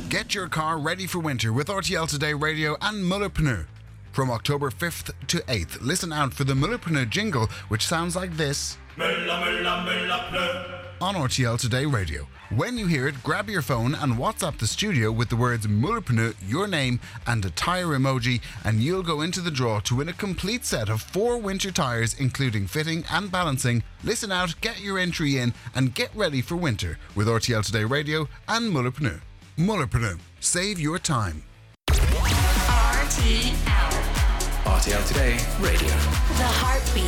Get your car ready for winter with RTL Today Radio and Muller Pneu. From October 5th to 8th, listen out for the Muller Pneu jingle, which sounds like this on RTL Today Radio. When you hear it, grab your phone and WhatsApp the studio with the words Muller Pneu, your name, and a tyre emoji, and you'll go into the draw to win a complete set of 4 winter tyres, including fitting and balancing. Listen out, get your entry in, and get ready for winter with RTL Today Radio and Muller Pneu. Muller Pneu. Save your time. RTL. RTL Today Radio. The heartbeat